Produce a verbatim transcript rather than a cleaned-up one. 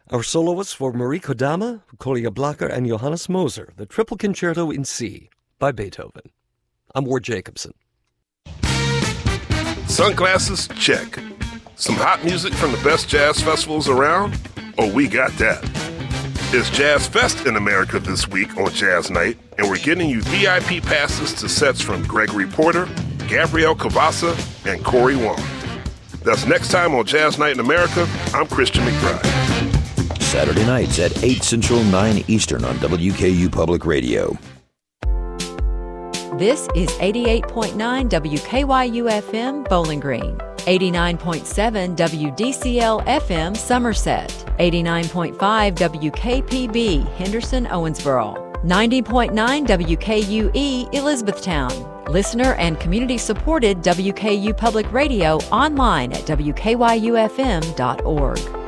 Our soloists were Marie Kodama, Kolja Blacher, and Johannes Moser, the Triple Concerto in C by Beethoven. I'm Ward Jacobson. Sunglasses? Check. Some hot music from the best jazz festivals around? Oh, we got that. It's Jazz Fest in America this week on Jazz Night, and we're getting you V I P passes to sets from Gregory Porter, Gabrielle Cavassa, and Corey Wong. That's next time on Jazz Night in America. I'm Christian McBride. Saturday nights at eight Central, nine Eastern on W K U Public Radio. This is eighty-eight point nine W K Y U F M Bowling Green, eighty-nine point seven W D C L F M Somerset, eighty-nine point five W K P B Henderson Owensboro, ninety point nine W K U E Elizabethtown. Listener and community-supported W K U Public Radio online at W K Y U F M dot org.